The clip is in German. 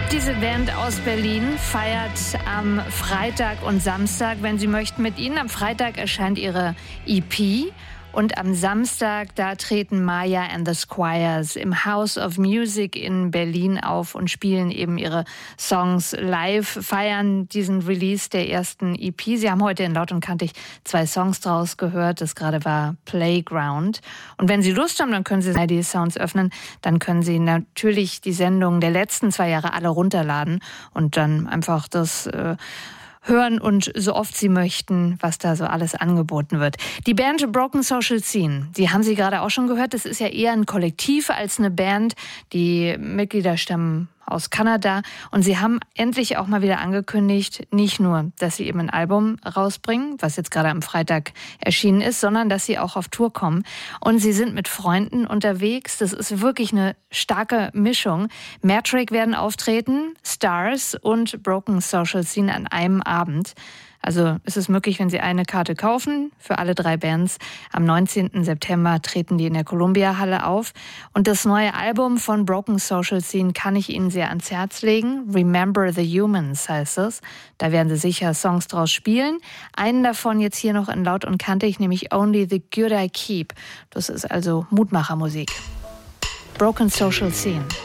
Diese Band aus Berlin feiert am Freitag und Samstag, wenn Sie möchten, mit Ihnen. Am Freitag erscheint ihre EP und am Samstag, da treten Maya and the Squires im House of Music in Berlin auf und spielen eben ihre Songs live, feiern diesen Release der ersten EP. Sie haben heute in Laut und Kantig 2 Songs draus gehört. Das gerade war Playground. Und wenn Sie Lust haben, dann können Sie ID Sounds öffnen. Dann können Sie natürlich die Sendungen der letzten 2 Jahre alle runterladen und dann einfach das hören und so oft Sie möchten, was da so alles angeboten wird. Die Band Broken Social Scene, die haben Sie gerade auch schon gehört. Das ist ja eher ein Kollektiv als eine Band. Die Mitglieder stammen aus Kanada und sie haben endlich auch mal wieder angekündigt, nicht nur, dass sie eben ein Album rausbringen, was jetzt gerade am Freitag erschienen ist, sondern dass sie auch auf Tour kommen. Und sie sind mit Freunden unterwegs. Das ist wirklich eine starke Mischung. Metric werden auftreten, Stars und Broken Social Scene an einem Abend. Also ist es möglich, wenn Sie eine Karte kaufen für alle 3 Bands. Am 19. September treten die in der Columbia-Halle auf. Und das neue Album von Broken Social Scene kann ich Ihnen sehr ans Herz legen. Remember the Humans heißt es. Da werden Sie sicher Songs draus spielen. Einen davon jetzt hier noch in Laut und Kantig, nämlich Only the Good I Keep. Das ist also Mutmachermusik. Broken Social Scene.